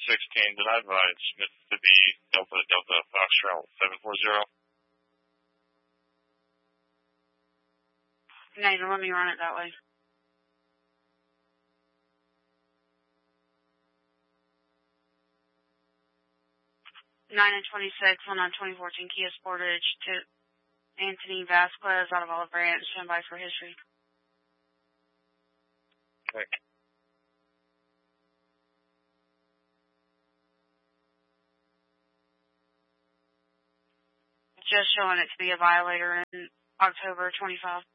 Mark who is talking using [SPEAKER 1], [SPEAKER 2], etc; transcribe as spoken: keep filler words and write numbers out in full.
[SPEAKER 1] sixteen, did I advise Mississippi Delta Delta Foxtrot seven four zero?
[SPEAKER 2] Negative, let me run it that way. nine and twenty-six on a twenty fourteen Kia Sportage to Anthony Vasquez out of Olive Branch, stand by for history.
[SPEAKER 1] Okay.
[SPEAKER 2] Just showing it to be a violator in October twenty-five.